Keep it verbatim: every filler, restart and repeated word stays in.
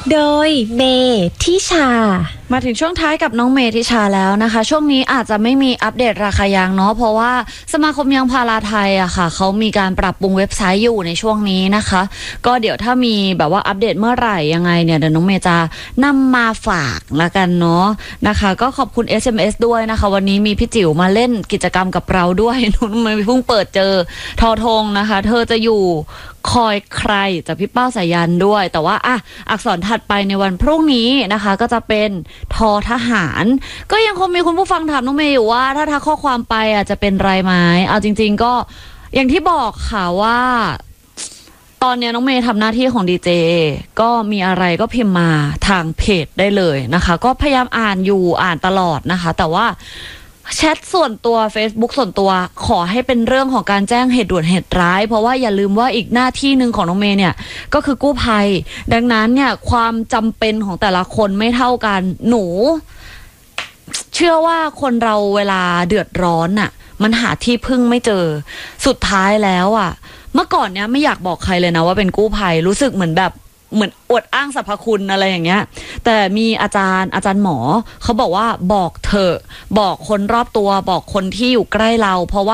โดยเมทิชามาถึงช่วงท้ายกับน้องเมทิชาแล้วนะคะช่วงนี้อาจจะไม่มีอัปเดตราคายางเนาะเพราะว่าสมาคมยางพาราไทยอะค่ะเขามีการปรับปรุงเว็บไซต์อยู่ในช่วงนี้นะคะก็เดี๋ยวถ้ามีแบบว่าอัปเดตเมื่อไหร่ยังไงเนี่ยเดี๋ยวน้องเมจะนำมาฝากละกันเนาะนะคะก็ขอบคุณ เอส เอ็ม เอส ด้วยนะคะวันนี้มีพี่จิ๋วมาเล่นกิจกรรมกับเราด้วยน้องเมเพิ่งเปิดเจอทอทงนะคะเธอจะอยู่คอยใครจากพี่เป้าสายันด้วยแต่ว่าอ่ะอักษรถัดไปในวันพรุ่งนี้นะคะก็จะเป็นทอทหารก็ยังคงมีคุณผู้ฟังถามน้องเมย์อยู่ว่าถ้าทักข้อความไปอ่ะจะเป็นไรไหมเอาจริงๆก็อย่างที่บอกค่ะว่าตอนนี้น้องเมย์ทำหน้าที่ของดีเจก็มีอะไรก็พิมพ์มาทางเพจได้เลยนะคะก็พยายามอ่านอยู่อ่านตลอดนะคะแต่ว่าแชทส่วนตัว Facebook ส่วนตัวขอให้เป็นเรื่องของการแจ้งเหตุด่วนเหตุร้ายเพราะว่าอย่าลืมว่าอีกหน้าที่หนึ่งของน้องเมย์เนี่ยก็คือกู้ภัยดังนั้นเนี่ยความจำเป็นของแต่ละคนไม่เท่ากันหนูเชื่อว่าคนเราเวลาเดือดร้อนน่ะมันหาที่พึ่งไม่เจอสุดท้ายแล้วอ่ะเมื่อก่อนเนี้ยไม่อยากบอกใครเลยนะว่าเป็นกู้ภัยรู้สึกเหมือนแบบเหมือนอวดอ้างสรรพคุณอะไรอย่างเงี้ยแต่มีอาจารย์อาจารย์หมอเขาบอกว่าบอกเถอะบอกคนรอบตัวบอกคนที่อยู่ใกล้เราเพราะว่า